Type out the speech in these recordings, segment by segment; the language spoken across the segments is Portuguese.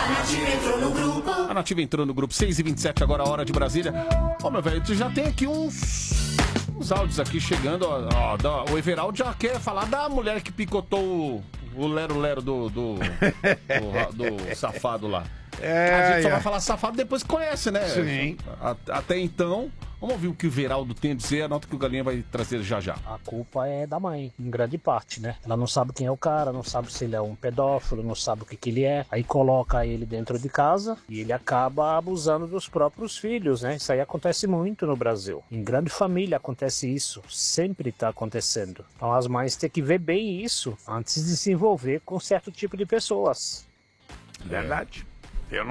A Nativa entrou no grupo 6h27, agora a hora de Brasília. Ô, meu velho, tu já tem aqui uns áudios aqui chegando. O Everaldo já quer falar da mulher que picotou o lero-lero do safado lá. A gente só vai falar safado depois que conhece, né? Sim. Até então, vamos ouvir o que o Veraldo tem a dizer. Anota que o Galinha vai trazer já já. A culpa é da mãe, em grande parte, né? Ela não sabe quem é o cara, não sabe se ele é um pedófilo, não sabe o que ele é. Aí coloca ele dentro de casa e ele acaba abusando dos próprios filhos, né? Isso aí acontece muito no Brasil. Em grande família acontece isso, sempre tá acontecendo. Então as mães têm que ver bem isso antes de se envolver com certo tipo de pessoas. Verdade. Eu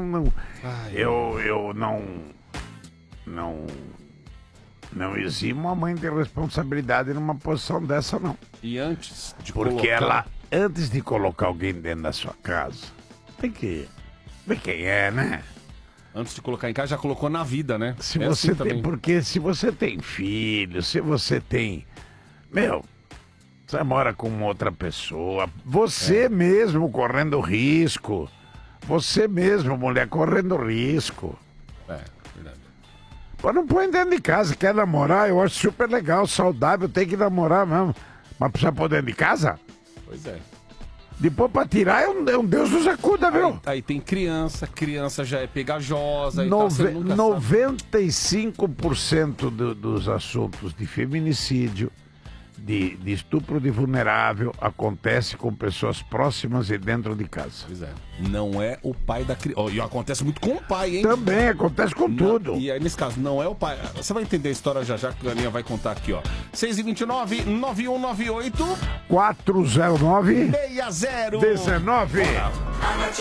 não eximo a mãe de responsabilidade numa posição dessa, não. E antes de Porque antes de colocar alguém dentro da sua casa, tem que ver quem é, né? Antes de colocar em casa, já colocou na vida, né? Se você tem, porque se você tem filho, se você tem... você mora com outra pessoa, você mesmo correndo risco... Você mesmo, mulher, correndo risco. Verdade. Pô, não põe dentro de casa, quer namorar, eu acho super legal, saudável, tem que namorar mesmo. Mas precisa pôr dentro de casa? Pois é. Depois pra tirar é um Deus nos acuda, viu? Aí tem criança já é pegajosa. 95% dos assuntos de feminicídio, de estupro de vulnerável, acontece com pessoas próximas e dentro de casa. Pois é. Não é o pai da criança. E acontece muito com o pai, hein? Também acontece com tudo. E aí, nesse caso, não é o pai. Você vai entender a história já que a Galinha vai contar aqui, ó. 6h29, 9198 409 60 19.